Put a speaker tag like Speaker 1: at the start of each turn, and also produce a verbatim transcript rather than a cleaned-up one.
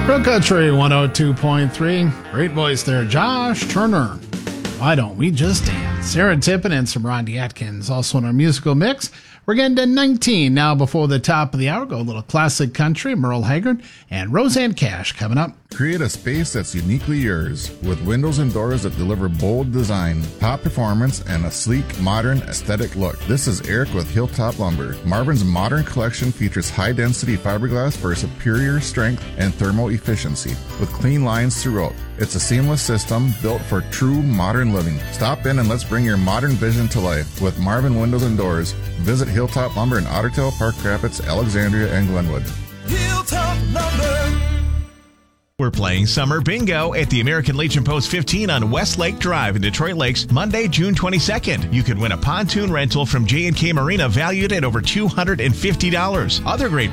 Speaker 1: Real Country one oh two point three. Great voice there, Josh Turner. Why don't we just dance? Sarah Tippin and some Rodney Atkins also in our musical mix. We're getting to nineteen now before the top of the hour. Go a little classic country, Merle Haggard and Roseanne Cash coming up.
Speaker 2: Create a space that's uniquely yours with windows and doors that deliver bold design, top performance, and a sleek, modern, aesthetic look. This is Eric with Hilltop Lumber. Marvin's modern collection features high-density fiberglass for superior strength and thermal efficiency with clean lines throughout. It's a seamless system built for true modern living. Stop in and let's bring your modern vision to life with Marvin Windows and Doors. Visit Hilltop Lumber in Ottertail, Park Rapids, Alexandria, and Glenwood.
Speaker 3: Hilltop Lumber.
Speaker 4: We're playing Summer Bingo at the American Legion Post fifteen on Westlake Drive in Detroit Lakes, Monday, June twenty-second. You could win a pontoon rental from J and K Marina valued at over two hundred fifty dollars. Other great